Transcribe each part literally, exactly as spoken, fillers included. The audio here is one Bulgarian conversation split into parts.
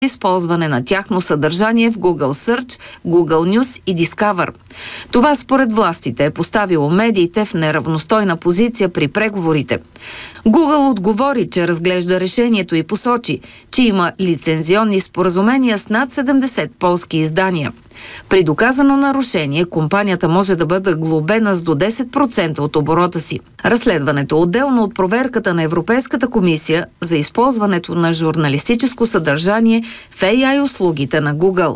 използване на тяхно съдържание в Google Search, Google News и Discover. Това според властите е поставило медиите в неравностойна позиция при преговорите. Google отговори, че разглежда решението и посочи, че има лицензионни споразумения с над седемдесет полски издания. При доказано нарушение, компанията може да бъде глобена с до десет процента от оборота си. Разследването, отделно от проверката на Европейската комисия за използването на журналистическо съдържание в Ей Ай услугите на Google.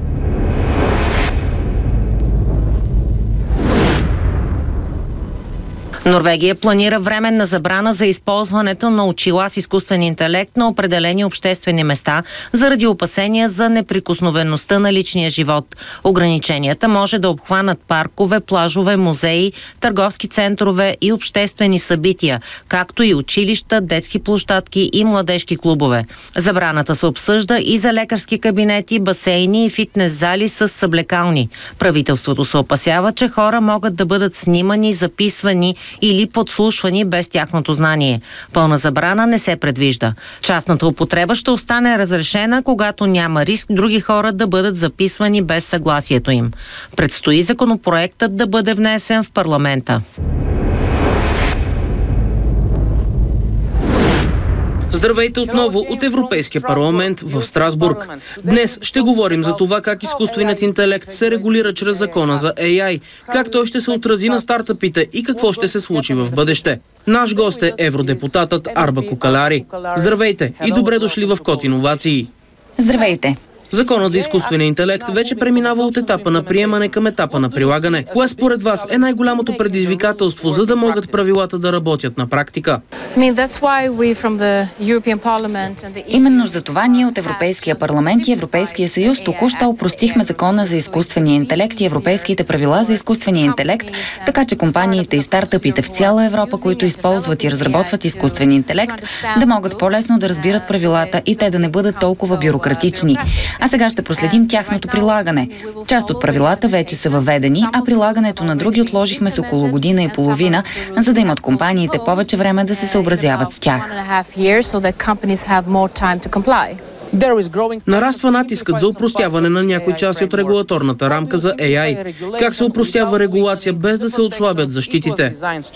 Норвегия планира временна забрана за използването на очила с изкуствен интелект на определени обществени места заради опасения за неприкосновеността на личния живот. Ограниченията може да обхванат паркове, плажове, музеи, търговски центрове и обществени събития, както и училища, детски площадки и младежки клубове. Забраната се обсъжда и за лекарски кабинети, басейни и фитнес зали с съблекални. Правителството се опасява, че хора могат да бъдат снимани, записвани или подслушвани без тяхното знание. Пълна забрана не се предвижда. Частната употреба ще остане разрешена, когато няма риск други хора да бъдат записвани без съгласието им. Предстои законопроектът да бъде внесен в парламента. Здравейте отново от Европейския парламент в Страсбург. Днес ще говорим за това как изкуственият интелект се регулира чрез закона за Ей Ай, как той ще се отрази на стартъпите и какво ще се случи в бъдеще. Наш гост е евродепутатът Арба Кукалари. Здравейте и добре дошли в Код Иновации. Здравейте! Законът за изкуствения интелект вече преминава от етапа на приемане към етапа на прилагане. Кое според вас е най-голямото предизвикателство, за да могат правилата да работят на практика? Именно за това ние от Европейския парламент и Европейския съюз току-що опростихме закона за изкуствения интелект и европейските правила за изкуствения интелект, така че компаниите и стартъпите в цяла Европа, които използват и разработват изкуствен интелект, да могат по-лесно да разбират правилата и те да не бъдат толкова бюрократични. А сега ще проследим тяхното прилагане. Част от правилата вече са въведени, а прилагането на други отложихме с около година и половина, за да имат компаниите повече време да се съобразяват с тях. Нараства натискът за опростяване на някои части от регулаторната рамка за Ей Ай. Как се опростява регулация без да се отслабят защитите?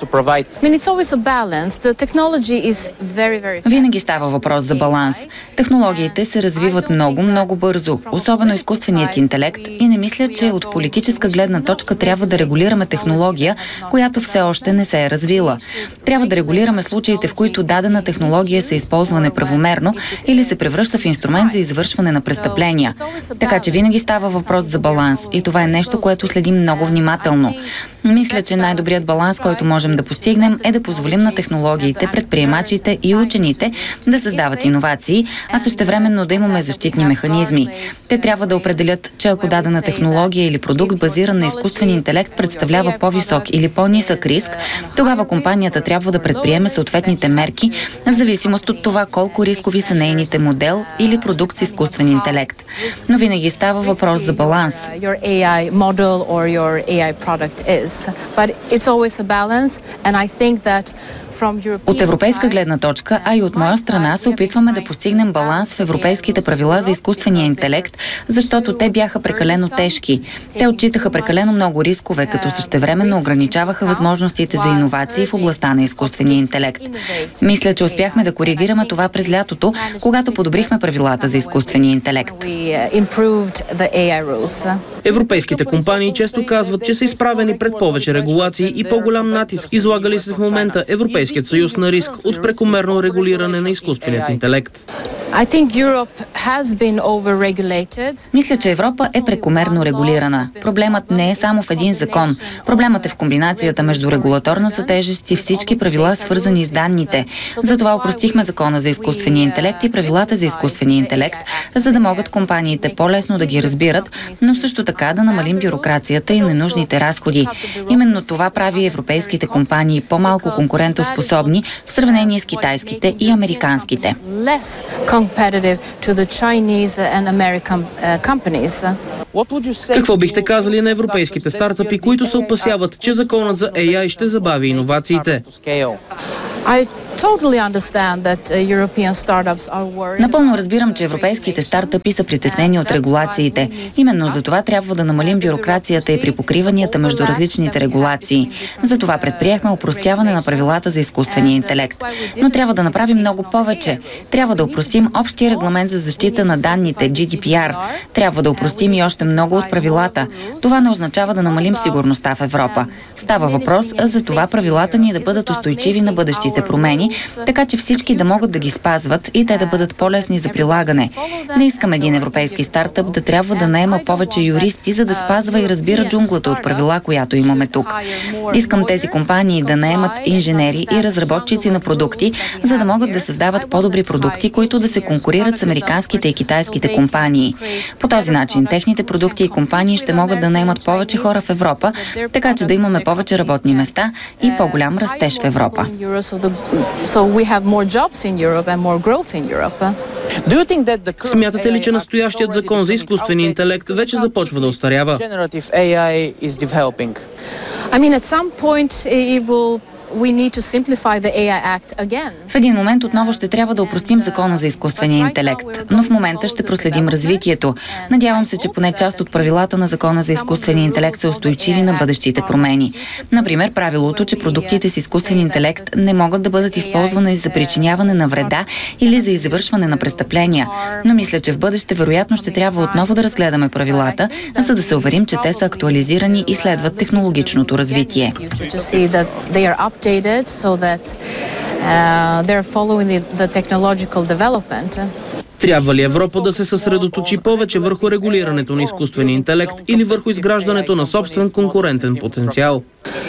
Винаги става въпрос за баланс. Технологиите се развиват много, много бързо, особено изкуственият интелект, и не мисля, че от политическа гледна точка трябва да регулираме технология, която все още не се е развила. Трябва да регулираме случаите, в които дадена технология се използва неправомерно или се превръща в инструмент за извършване на престъпления. Така че винаги става въпрос за баланс и това е нещо, което следим много внимателно. Мисля, че най-добрият баланс, който можем да постигнем, е да позволим на технологиите, предприемачите и учените да създават иновации, а същевременно да имаме защитни механизми. Те трябва да определят, че ако дадена технология или продукт, базиран на изкуствен интелект, представлява по-висок или по-нисък риск, тогава компанията трябва да предприеме съответните мерки, в зависимост от това колко рискови са нейните модел или продукт с изкуствен интелект. Но винаги става въпрос за баланс. От европейска гледна точка, а и от моя страна се опитваме да постигнем баланс в европейските правила за изкуствения интелект, защото те бяха прекалено тежки. Те отчитаха прекалено много рискове, като същевременно ограничаваха възможностите за иновации в областта на изкуствения интелект. Мисля, че успяхме да коригираме това през лятото, когато подобрихме правилата за изкуствения интелект. Европейските компании често казват, че са изправени пред повече регулации и по-голям натиск. Излага ли се в момента Европейският съюз на риск от прекомерно регулиране на изкуственият интелект? Мисля, че Европа е прекомерно регулирана. Проблемът не е само в един закон. Проблемът е в комбинацията между регулаторната тежест и всички правила, свързани с данните. Затова опростихме закона за изкуствения интелект и правилата за изкуствения интелект, за да могат компаниите по-лесно да ги разбират, но също така да намалим бюрокрацията и ненужните разходи. Именно това прави европейските компании по-малко конкурентоспособни в сравнение с китайските и американските. Какво бихте казали на европейските стартъпи, които се опасяват, че законът за Ей Ай ще забави иновациите? Напълно разбирам, че европейските стартъпи са притеснени от регулациите. Именно за това трябва да намалим бюрокрацията и припокриванията между различните регулации. Затова предприехме опростяване на правилата за изкуствения интелект. Но трябва да направим много повече. Трябва да опростим общия регламент за защита на данните, Джи Ди Пи Ар. Трябва да опростим и още много от правилата. Това не означава да намалим сигурността в Европа. Става въпрос за това правилата ни да бъдат устойчиви на бъдещите промени, така че всички да могат да ги спазват и те да бъдат по-лесни за прилагане. Не искам един европейски стартъп да трябва да наема повече юристи, за да спазва и разбира джунглата от правила, която имаме тук. Искам тези компании да наемат инженери и разработчици на продукти, за да могат да създават по-добри продукти, които да се конкурират с американските и китайските компании. По този начин техните продукти и компании ще могат да наемат повече хора в Европа, така че да имаме повече работни места и по-голям растеж в Европа. Смятате ли, че настоящият закон за изкуствения интелект вече започва да остарява? В един момент отново ще трябва да опростим закона за изкуствения интелект, но в момента ще проследим развитието. Надявам се, че поне част от правилата на закона за изкуствения интелект са устойчиви на бъдещите промени. Например, правилото, че продуктите с изкуствен интелект не могат да бъдат използвани за причиняване на вреда или за извършване на престъпления. Но мисля, че в бъдеще вероятно ще трябва отново да разгледаме правилата, за да се уверим, че те са актуализирани и следват технологичното развитие. So that uh, they're following the, the technological development. Трябва ли Европа да се съсредоточи повече върху регулирането на изкуствения интелект или върху изграждането на собствен конкурентен потенциал?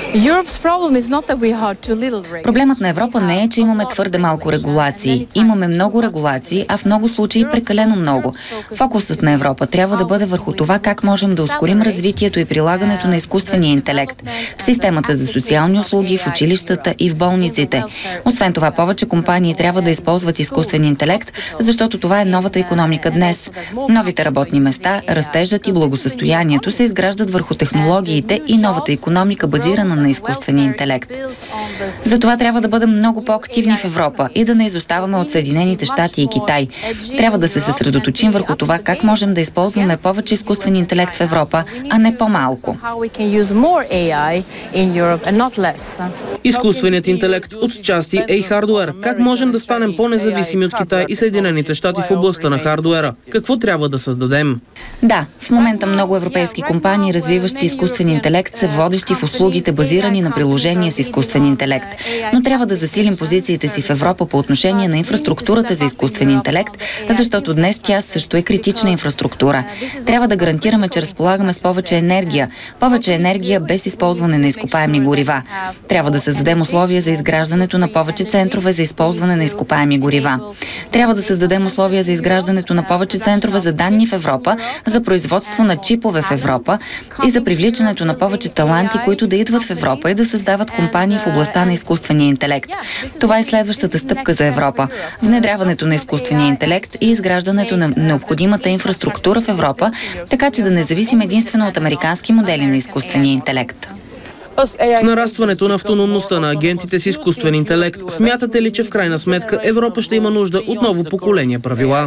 Проблемът на Европа не е, че имаме твърде малко регулации. Имаме много регулации, а в много случаи прекалено много. Фокусът на Европа трябва да бъде върху това как можем да ускорим развитието и прилагането на изкуствения интелект в системата за социални услуги, в училищата и в болниците. Освен това, повече компании трябва да използват изкуствен интелект, защото това е новата икономика днес. Новите работни места, растежът и благосъстоянието се изграждат върху технологиите и новата икономика, базирана на изкуствения интелект. Затова трябва да бъдем много по-активни в Европа и да не изоставаме от Съединените щати и Китай. Трябва да се съсредоточим върху това как можем да използваме повече изкуствен интелект в Европа, а не по-малко. Изкуственият интелект отчасти е и хардуер. Как можем да станем по-независими от Китай и Съединените щати в областта на хардуера? Какво трябва да създадем? Да, в момента много европейски компании, развиващи изкуствен интелект, са водещи в услугите, базирани на приложения с изкуствен интелект. Но трябва да засилим позициите си в Европа по отношение на инфраструктурата за изкуствен интелект, защото днес тя също е критична инфраструктура. Трябва да гарантираме, че разполагаме с повече енергия. Повече енергия без използване на изкопаеми горива. Трябва да създадем условия за изграждането на повече центрове за използване на изкопаеми горива. Трябва да създадем условия за изграждането на повече центрове за данни в Европа, за производство на чипове в Европа и за привличането на повече таланти, които да идват в Европа и да създават компании в областта на изкуствения интелект. Това е следващата стъпка за Европа. Внедряването на изкуствения интелект и изграждането на необходимата инфраструктура в Европа, така че да не зависим единствено от американски модели на изкуствения интелект. С нарастването на автономността на агентите с изкуствен интелект, смятате ли, че в крайна сметка Европа ще има нужда от ново поколение правила?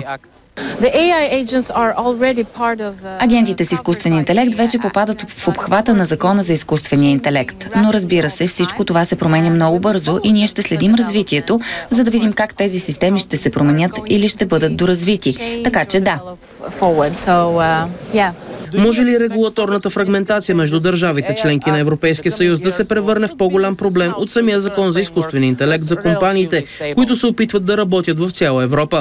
Агентите с изкуствен интелект вече попадат в обхвата на закона за изкуствения интелект. Но разбира се, всичко това се променя много бързо и ние ще следим развитието, за да видим как тези системи ще се променят или ще бъдат доразвити. Така че да. Може ли регулаторната фрагментация между държавите, членки на Европейския съюз, да се превърне в по-голям проблем от самия закон за изкуствен интелект за компаниите, които се опитват да работят в цяла Европа?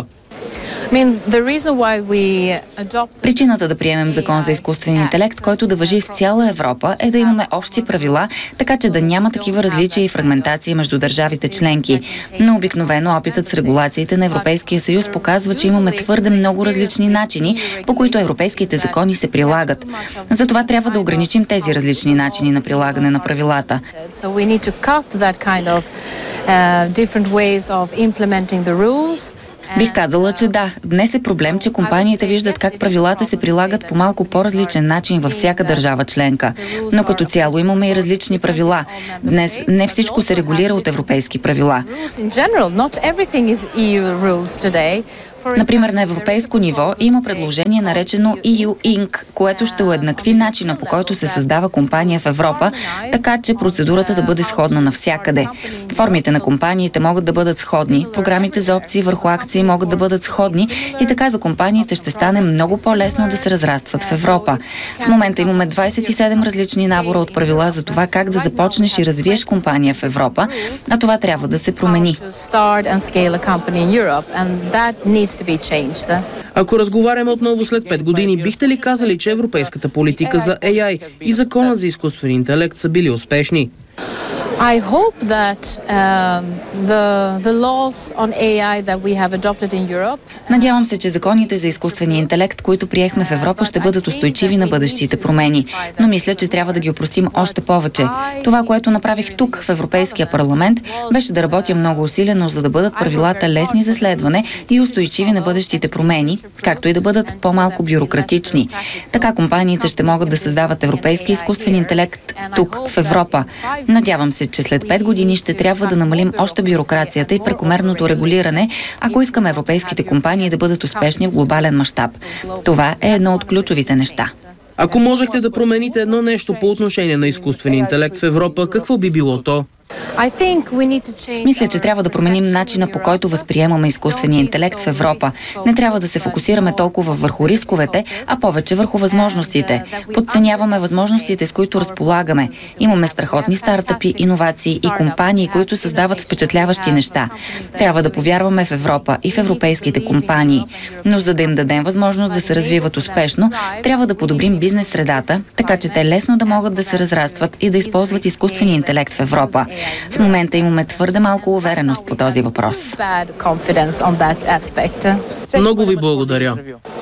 Причината да приемем закон за изкуствен интелект, който да важи в цяла Европа, е да имаме общи правила, така че да няма такива различия и фрагментации между държавите членки. Но обикновено опитът с регулациите на Европейския съюз показва, че имаме твърде много различни начини, по които европейските закони се прилагат. Затова трябва да ограничим тези различни начини на прилагане на правилата. Бих казала, че да. Днес е проблем, че компаниите виждат как правилата се прилагат по малко по-различен начин във всяка държава членка. Но като цяло имаме и различни правила. Днес не всичко се регулира от европейски правила. Например, на европейско ниво има предложение наречено и ю инк, което ще уеднакви начина, по който се създава компания в Европа, така че процедурата да бъде сходна навсякъде. Формите на компаниите могат да бъдат сходни, програмите за опции върху акции могат да бъдат сходни и така за компаниите ще стане много по-лесно да се разрастват в Европа. В момента имаме двадесет и седем различни набора от правила за това как да започнеш и развиеш компания в Европа, а това трябва да се промени. Ако разговаряме отново след пет години, бихте ли казали, че европейската политика за Ей Ай и законът за изкуствен интелект са били успешни? I hope that uh, the the laws on Ей Ай that we have adopted in Europe. Надявам се, че законите за изкуствения интелект, които приехме в Европа, ще бъдат устойчиви на бъдещите промени. Но мисля, че трябва да ги опростим още повече. Това, което направих тук в Европейския парламент, беше да работя много усилено, за да бъдат правилата лесни за следване и устойчиви на бъдещите промени, както и да бъдат по-малко бюрократични. Така компаниите ще могат да създават европейски изкуствен интелект тук, в Европа. Надявам се, че след пет години ще трябва да намалим още бюрокрацията и прекомерното регулиране, ако искаме европейските компании да бъдат успешни в глобален мащаб. Това е едно от ключовите неща. Ако можехте да промените едно нещо по отношение на изкуствения интелект в Европа, какво би било то? Мисля, че трябва да променим начина, по който възприемаме изкуствения интелект в Европа. Не трябва да се фокусираме толкова върху рисковете, а повече върху възможностите. Подценяваме възможностите, с които разполагаме. Имаме страхотни стартъпи, иновации и компании, които създават впечатляващи неща. Трябва да повярваме в Европа и в европейските компании. Но за да им дадем възможност да се развиват успешно, трябва да подобрим бизнес средата, така че те лесно да могат да се разрастват и да използват изкуствения интелект в Европа. В момента имаме твърде малко увереност по този въпрос. Много ви благодаря.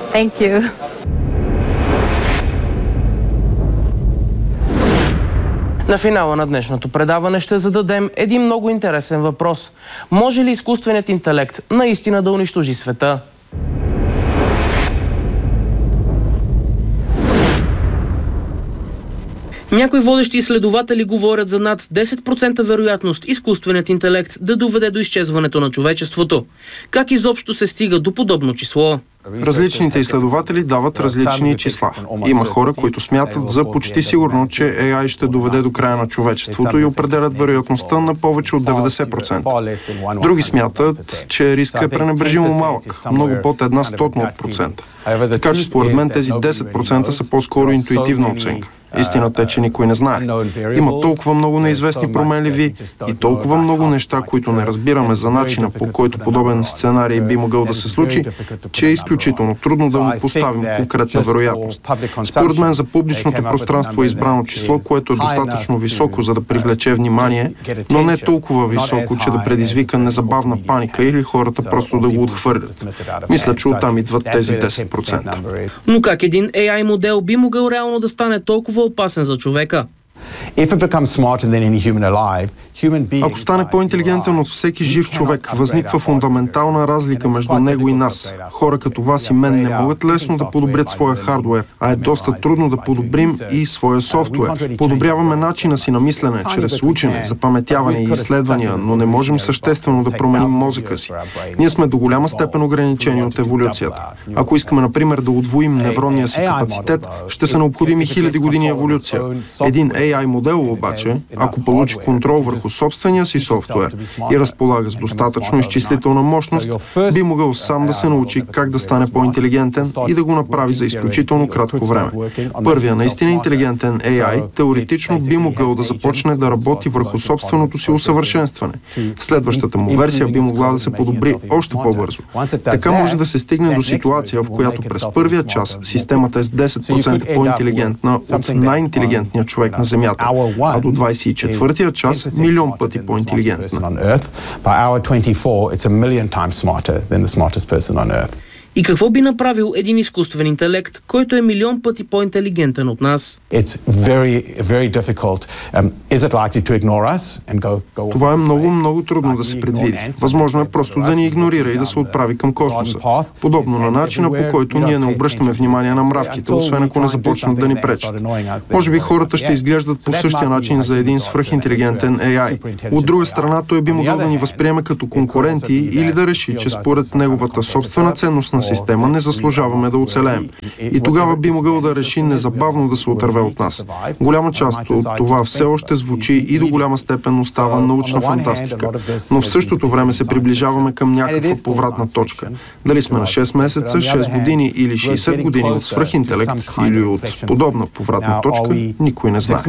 На финала на днешното предаване ще зададем един много интересен въпрос. Може ли изкуственият интелект наистина да унищожи света? Някои водещи изследователи говорят за над десет процента вероятност изкуственият интелект да доведе до изчезването на човечеството. Как изобщо се стига до подобно число? Различните изследователи дават различни числа. Има хора, които смятат за почти сигурно, че Ей Ай ще доведе до края на човечеството и определят вероятността на повече от деветдесет процента. Други смятат, че рискът е пренебрежимо малък, много под една стотна от процента. Така че според мен тези десет процента са по-скоро интуитивна оценка. Истината е, че никой не знае. Има толкова много неизвестни променливи и толкова много неща, които не разбираме за начина, по който подобен сценарий би могъл да се случи, че е изключително трудно да му поставим конкретна вероятност. Според мен за публичното пространство е избрано число, което е достатъчно високо, за да привлече внимание, но не толкова високо, че да предизвика незабавна паника или хората просто да го отхвърлят. Мисля, че оттам идват тези десет процента. Но как един Ей Ай модел би могъл реално да стане толкова опасен за човека? Ако стане по-интелигентен от всеки жив човек, възниква фундаментална разлика между него и нас. Хора като вас и мен не могат лесно да подобрят своя хардуер, а е доста трудно да подобрим и своя софтуер. Подобряваме начина си на мислене, чрез учене, запаметяване и изследвания, но не можем съществено да променим мозъка си. Ние сме до голяма степен ограничени от еволюцията. Ако искаме, например, да удвоим невронния си капацитет, ще са необходими хиляди години еволюция. Един Ей Ай модел обаче, ако получи контрол върху собствения си софтуер и разполага с достатъчно изчислителна мощност, би могъл сам да се научи как да стане по-интелигентен и да го направи за изключително кратко време. Първия наистина интелигентен Ей Ай теоретично би могъл да започне да работи върху собственото си усъвършенстване. Следващата му версия би могла да се подобри още по-бързо. Така може да се стигне до ситуация, в която през първия час системата е с десет процента по-интелигентна от най-интелигентния човек на Земята, а до двадесет и четвъртия час милион пъти по-интелигентна. И какво би направил един изкуствен интелект, който е милион пъти по-интелигентен от нас? Very, very um, go, go Това е много, много трудно да се предвиди. Възможно е просто да ни игнорира и да се отправи към космоса. Подобно на начина, по който ние не обръщаме внимание на мравките, освен ако не започнат да ни пречат. Може би хората ще изглеждат по същия начин за един свръхинтелигентен Ей Ай. От друга страна, той би могъл да ни възприеме като конкуренти или да реши, че според неговата собствена ценностна система не заслужаваме да оцелеем. И тогава би могъл да реши незабавно да се отърве от нас. Голяма част от това все още звучи и до голяма степен остава научна фантастика. Но в същото време се приближаваме към някаква повратна точка. Дали сме на шест месеца, шест години или шейсет години от свръхинтелект или от подобна повратна точка, никой не знае.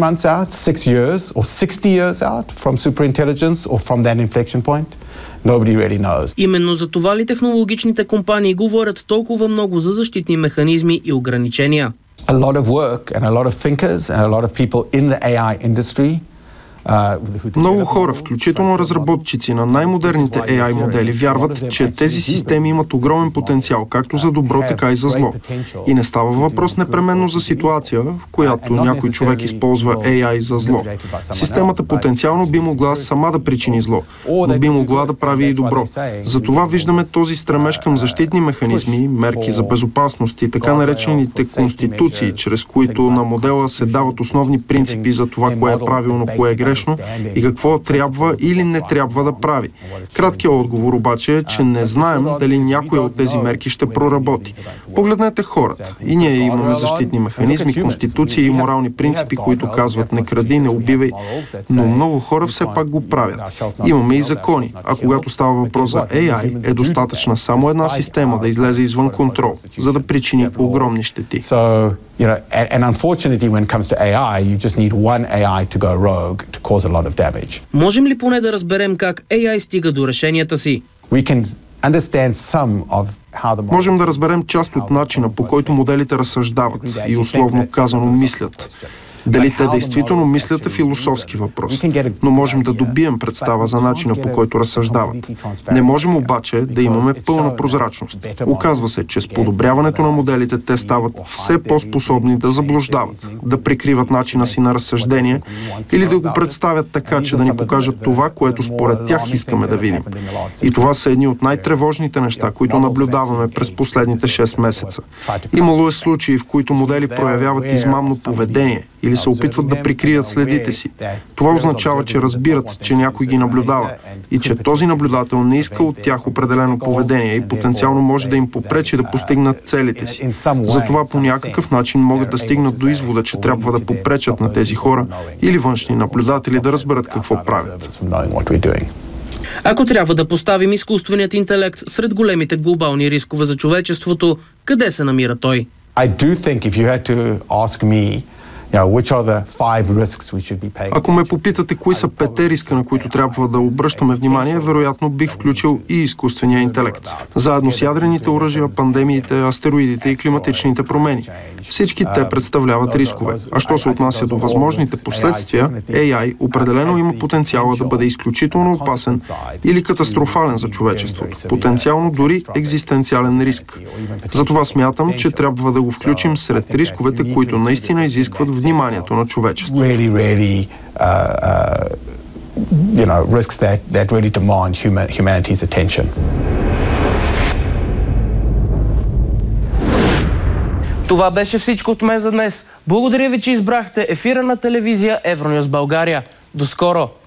Именно за това ли технологичните компании говорят толкова много за защитни механизми и ограничения? A lot of work and a lot of thinkers and a lot of people in the Ей Ай industry. Много хора, включително разработчици на най-модерните Ей Ай модели, вярват, че тези системи имат огромен потенциал, както за добро, така и за зло. И не става въпрос непременно за ситуация, в която някой човек използва Ей Ай за зло. Системата потенциално би могла сама да причини зло, но би могла да прави и добро. Затова виждаме този стремеж към защитни механизми, мерки за безопасност и така наречените конституции, чрез които на модела се дават основни принципи за това, кое е правилно, кое е грешно и какво трябва или не трябва да прави. Краткият отговор обаче е, че не знаем дали някоя от тези мерки ще проработи. Погледнете хората. И ние имаме защитни механизми, конституции и морални принципи, които казват не кради, не убивай, но много хора все пак го правят. Имаме и закони, а когато става въпрос за Ей Ай, е достатъчна само една система да излезе извън контрол, за да причини огромни щети. You know, and unfortunately, when it comes to Ей Ай, you just need one Ей Ай to go rogue to cause a lot of damage. Можем ли поне да разберем как Ей Ай стига до решенията си? We can understand some of how the Можем да разберем част от начина, по който моделите разсъждават и условно казано мислят. Дали те действително мислят е философски въпрос, но можем да добием представа за начина, по който разсъждават. Не можем обаче да имаме пълна прозрачност. Оказва се, че с подобряването на моделите те стават все по-способни да заблуждават, да прикриват начина си на разсъждение или да го представят така, че да ни покажат това, което според тях искаме да видим. И това са едни от най-тревожните неща, които наблюдаваме през последните шест месеца. Имало е случаи, в които модели проявяват измамно поведение или се опитват да прикрият следите си. Това означава, че разбират, че някой ги наблюдава и че този наблюдател не иска от тях определено поведение и потенциално може да им попречи да постигнат целите си. Затова по някакъв начин могат да стигнат до извода, че трябва да попречат на тези хора или външни наблюдатели да разберат какво правят. Ако трябва да поставим изкуственият интелект сред големите глобални рискове за човечеството, къде се намира той? I do think if you had to ask me Ако ме попитате кои са петте риска, на които трябва да обръщаме внимание, вероятно бих включил и изкуствения интелект. Заедно с ядрените оръжия, пандемиите, астероидите и климатичните промени. Всички те представляват рискове. А що се отнася до възможните последствия, Ей Ай определено има потенциала да бъде изключително опасен или катастрофален за човечеството. Потенциално дори екзистенциален риск. Затова смятам, че трябва да го включим сред рисковете, които наистина изискват вниманието на човечеството. Really, really, uh, uh, you know, risks that, that really demand human, humanity's attention. Това беше всичко от мен за днес. Благодаря ви, че избрахте ефира на телевизия Евронюс България. До скоро!